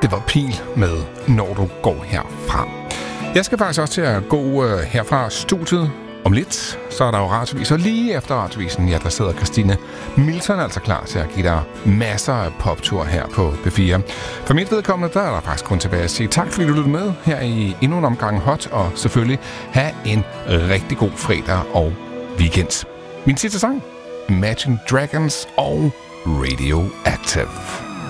Det var Pil med Når du går herfra. Jeg skal faktisk også til at gå herfra studiet om lidt. Så er der jo radiovis, og lige efter radiovisen, ja, der sidder Christine Milton altså klar til at give dig masser af poptur her på B4. For mit vedkommende, der er der faktisk kun tilbage at sige tak, fordi du lyttede med her i endnu en omgang Hot, og selvfølgelig have en rigtig god fredag og weekend. Min sidste sang, Imagine Dragons og Radioactive.